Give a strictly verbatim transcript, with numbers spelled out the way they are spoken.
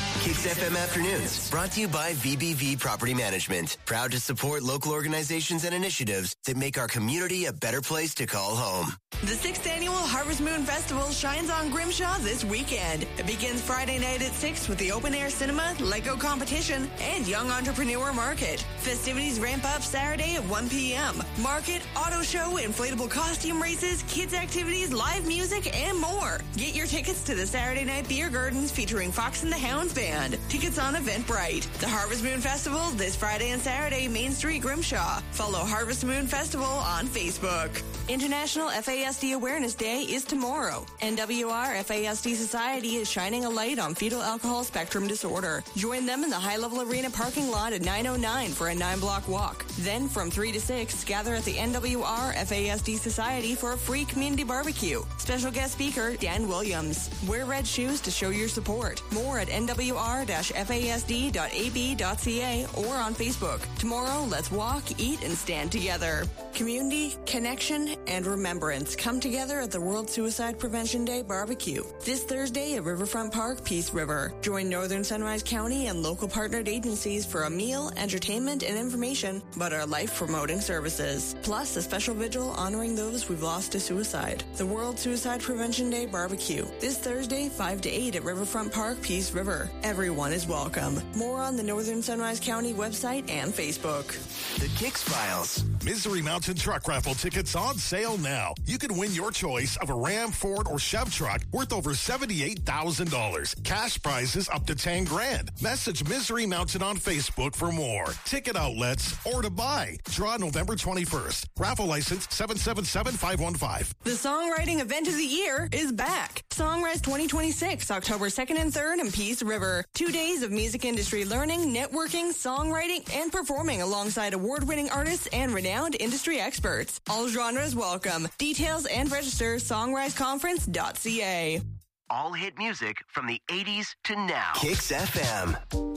Kicks F M Afternoons, brought to you by V B V Property Management. Proud to support local organizations and initiatives that make our community a better place to call home. The sixth Annual Harvest Moon Festival shines on Grimshaw this weekend. It begins Friday night at six with the open-air cinema, Lego competition, and Young Entrepreneur Market. Festivities ramp up Saturday at one p.m. Market, auto show, inflatable costume races, kids activities, live music, and more. Get your tickets to the Saturday Night Beer Gardens featuring Fox and the Hounds Band. Tickets on Eventbrite. The Harvest Moon Festival this Friday and Saturday, Main Street, Grimshaw. Follow Harvest Moon Festival on Facebook. International F A S D Awareness Day is tomorrow. N W R F A S D Society is shining a light on fetal alcohol spectrum disorder. Join them in the High Level Arena parking lot at nine oh nine for a nine-block walk. Then from three to six, gather at the N W R F A S D Society for a free community barbecue. Special guest speaker, Dan Williams. Wear red shoes to show your support. More at N W R F A S D dot A B dot C A or on Facebook. Tomorrow, let's walk, eat, and stand together. Community, connection, and remembrance come together at the World Suicide Prevention Day barbecue. This Thursday at Riverfront Park, Peace River. Join Northern Sunrise County and local partnered agencies for a meal, entertainment, and information about our life-promoting services. Plus, a special vigil honoring those we've lost to suicide. The World Suicide Prevention Day barbecue. This Thursday, five to eight at Riverfront Park, Peace River. Everyone is welcome. More on the Northern Sunrise County website and Facebook. The Kicks Files. Misery Mountain Truck Raffle tickets on sale now. You can win your choice of a Ram, Ford, or Chev truck worth over seventy-eight thousand dollars. Cash prizes up to ten grand. Message Misery Mountain on Facebook for more. Ticket outlets or to buy. Draw November twenty-first. Raffle license seven seven seven five one five. The Songwriting Event of the Year is back. Songrise twenty twenty-six, October second and third in Peace River. Two days of music industry learning, networking, songwriting, and performing alongside award-winning artists and renowned industry experts. All genres welcome. Details and register songrise conference dot c a. All hit music from the eighties to now. Kicks F M.